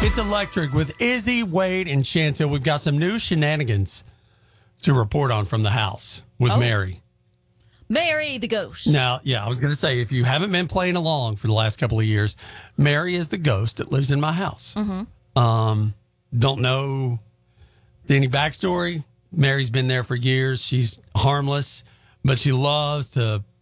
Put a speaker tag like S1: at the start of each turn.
S1: It's electric with Izzy, Wade, and Chantel. We've got some new shenanigans to report on from the house with Mary.
S2: Mary the ghost.
S1: Now, I was going to say, if you haven't been playing along for the last couple of years, Mary is the ghost that lives in my house. Mm-hmm. Don't know any backstory. Mary's been there for years. She's harmless, but she loves to